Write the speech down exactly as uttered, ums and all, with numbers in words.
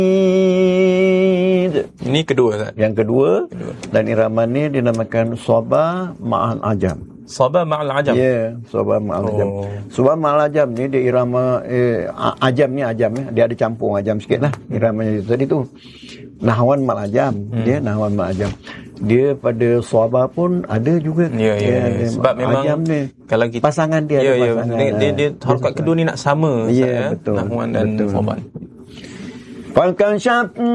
Ini kedua Ustaz. Yang kedua, kedua. Dan irama ni dinamakan Sabah Ma'al Ajam. Sabah Ma'al Ajam. Ya, yeah, Sabah Ma'al Ajam. Oh. Sabah Ma'al Ajam ni dia irama eh, Ajam ni Ajam ni dia ada campur Ajam sikit lah iramanya tadi tu. Nahwan Ma'al Ajam, hmm. dia Nahwan Ma'al Ajam. Dia pada Sabah pun ada juga. Ya, ya. Ya. Sebab memang Ajam ni kalau kita, pasangan dia ya, ada ya, pasangan. Dia dia, dia harokat kedua ni nak sama. Ya, ya, betul. Nahwan dan betul. Sabah. Falkan syab